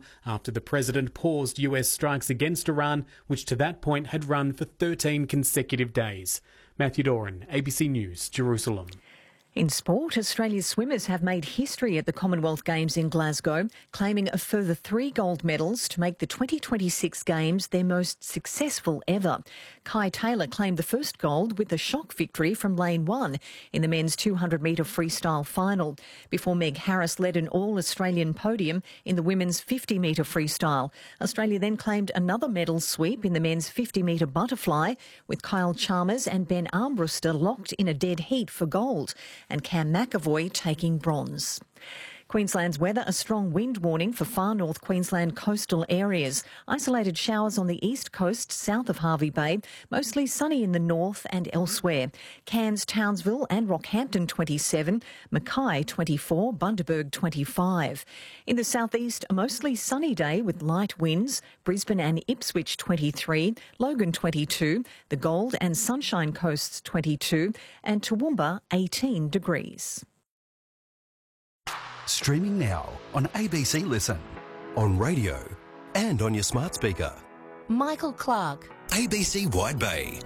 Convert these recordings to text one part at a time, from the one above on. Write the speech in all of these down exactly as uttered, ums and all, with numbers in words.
after the president paused U S strikes against Iran, which to that point had run for thirteen consecutive days. Matthew Doran, A B C News, Jerusalem. In sport, Australia's swimmers have made history at the Commonwealth Games in Glasgow, claiming a further three gold medals to make the twenty twenty-six Games their most successful ever. Kai Taylor claimed the first gold with a shock victory from lane one in the men's two hundred metre freestyle final, before Meg Harris led an all-Australian podium in the women's fifty metre freestyle. Australia then claimed another medal sweep in the men's fifty metre butterfly, with Kyle Chalmers and Ben Armbruster locked in a dead heat for gold, and Cam McAvoy taking bronze. Queensland's weather, a strong wind warning for far north Queensland coastal areas. Isolated showers on the east coast south of Hervey Bay, mostly sunny in the north and elsewhere. Cairns, Townsville and Rockhampton twenty-seven, Mackay twenty-four, Bundaberg twenty-five. In the southeast, a mostly sunny day with light winds. Brisbane and Ipswich twenty-three, Logan twenty-two, the Gold and Sunshine Coasts twenty-two, and Toowoomba eighteen degrees. Streaming now on A B C Listen, on radio and on your smart speaker. Michael Clark. A B C Wide Bay.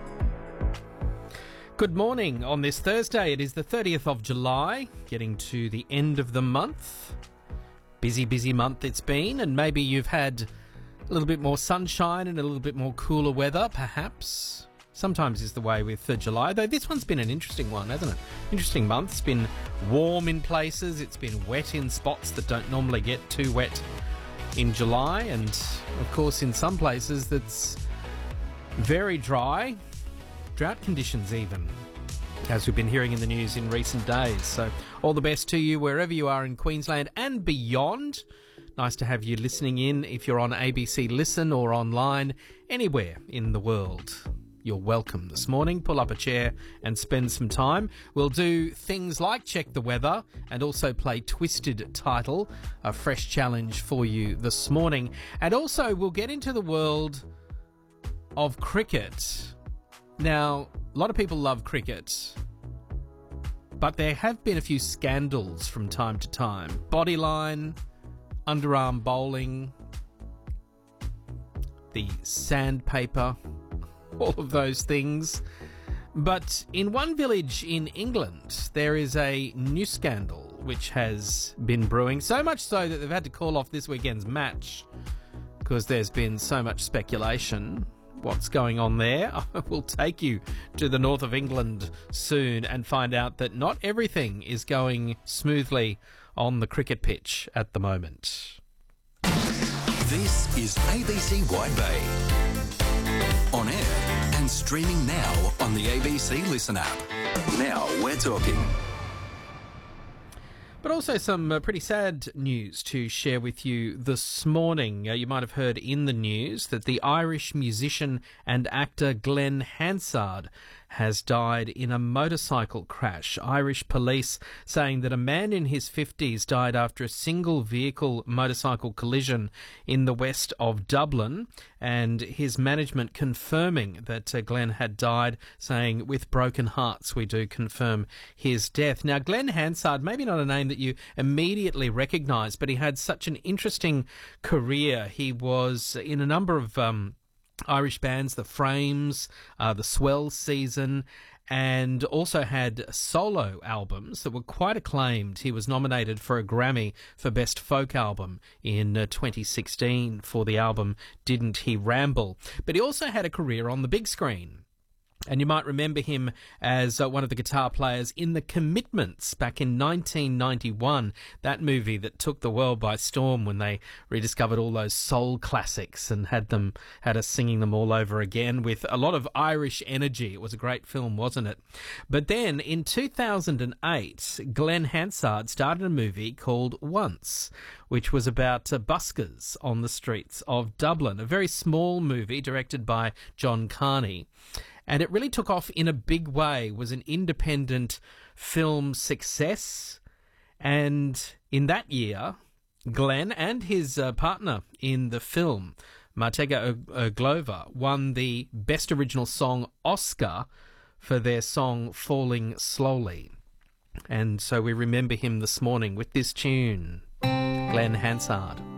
Good morning. On this Thursday, it is the thirtieth of July, getting to the end of the month. Busy, busy month it's been, and maybe you've had a little bit more sunshine and a little bit more cooler weather, perhaps. Sometimes is the way with uh, July, though this one's been an interesting one, hasn't it? Interesting month. It's been warm in places. It's been wet in spots that don't normally get too wet in July. And, of course, in some places that's very dry. Drought conditions even, as we've been hearing in the news in recent days. So all the best to you wherever you are in Queensland and beyond. Nice to have you listening in if you're on A B C Listen or online anywhere in the world. You're welcome this morning. Pull up a chair and spend some time. We'll do things like check the weather and also play Twisted Title, a fresh challenge for you this morning. And also we'll get into the world of cricket. Now, a lot of people love cricket, but there have been a few scandals from time to time. Bodyline, underarm bowling, the sandpaper, all of those things. But in one village in England, there is a new scandal which has been brewing, so much so that they've had to call off this weekend's match because there's been so much speculation. What's going on there? We'll take you to the north of England soon and find out that not everything is going smoothly on the cricket pitch at the moment. This is A B C Wide Bay. On air and streaming now on the A B C Listen app. Now we're talking. But also some uh, pretty sad news to share with you this morning. Uh, you might have heard in the news that the Irish musician and actor Glenn Hansard has died in a motorcycle crash. Irish police saying that a man in his fifties died after a single vehicle motorcycle collision in the west of Dublin, and his management confirming that uh, Glenn had died, saying, with broken hearts we do confirm his death. Now, Glenn Hansard, maybe not a name that you immediately recognise, but he had such an interesting career. He was in a number of um, Irish bands, the Frames, uh, the Swell Season, and also had solo albums that were quite acclaimed. He was nominated for a Grammy for Best Folk Album in uh, twenty sixteen for the album Didn't He Ramble? But he also had a career on the big screen. And you might remember him as uh, one of the guitar players in The Commitments back in nineteen ninety-one, that movie that took the world by storm when they rediscovered all those soul classics and had them had us singing them all over again with a lot of Irish energy. It was a great film, wasn't it? But then in two thousand eight, Glenn Hansard started a movie called Once, which was about uh, buskers on the streets of Dublin. A very small movie directed by John Carney. And it really took off in a big way, was an independent film success. And in that year, Glenn and his uh, partner in the film, Martega Oglova, won the Best Original Song Oscar for their song Falling Slowly. And so we remember him this morning with this tune, Glenn Hansard.